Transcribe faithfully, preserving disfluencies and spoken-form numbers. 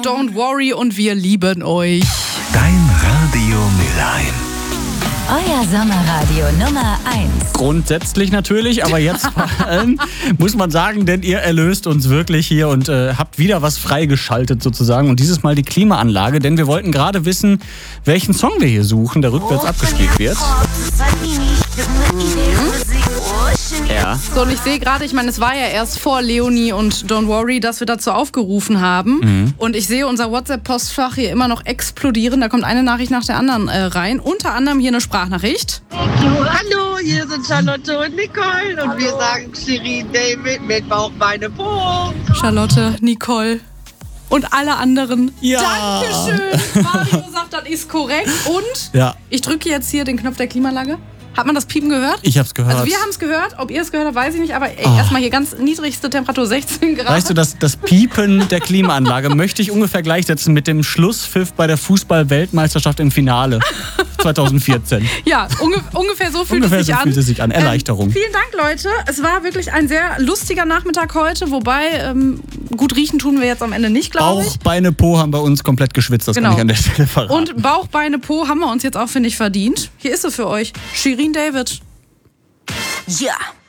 Don't Worry und wir lieben euch. Dein Radio Mülheim. Euer Sommerradio Nummer eins. Grundsätzlich natürlich, aber jetzt vor allem muss man sagen, denn ihr erlöst uns wirklich hier und äh, habt wieder was freigeschaltet sozusagen. Und dieses Mal die Klimaanlage, denn wir wollten gerade wissen, welchen Song wir hier suchen, der rückwärts abgespielt wird. Ja. So, und ich sehe gerade, ich meine, es war ja erst vor Leonie und Don't Worry, dass wir dazu aufgerufen haben. Mhm. Und ich sehe unser WhatsApp-Postfach hier immer noch explodieren. Da kommt eine Nachricht nach der anderen äh, rein. Unter anderem hier eine Sprachnachricht. Hallo, hier sind Charlotte und Nicole und wir sagen Shirin David mit Bauch, Beine, Po. Charlotte, Nicole und alle anderen. Ja. Dankeschön. Mario sagt, das ist korrekt. Und Ja. ich drücke jetzt hier den Knopf der Klimaanlage. Hat man das Piepen gehört? Ich hab's gehört. Also wir haben es gehört. Ob ihr es gehört habt, weiß ich nicht. Aber ey, Oh. erstmal hier ganz niedrigste Temperatur sechzehn Grad. Weißt du, das, das Piepen der Klimaanlage möchte ich ungefähr gleichsetzen mit dem Schlusspfiff bei der Fußball-Weltmeisterschaft im Finale zwanzig vierzehn. Ja, unge ungefähr so fühlt Ungefähr es sich so an. fühlt es sich an. Erleichterung. Ähm, vielen Dank, Leute. Es war wirklich ein sehr lustiger Nachmittag heute. Wobei, ähm, gut riechen tun wir jetzt am Ende nicht, glaube ich. Bauch, Beine, Po haben bei uns komplett geschwitzt. Das Genau. kann ich an der Stelle verraten. Und Bauch, Beine, Po haben wir uns jetzt auch, finde ich, verdient. Hier ist sie für euch. Shirin David. Ja.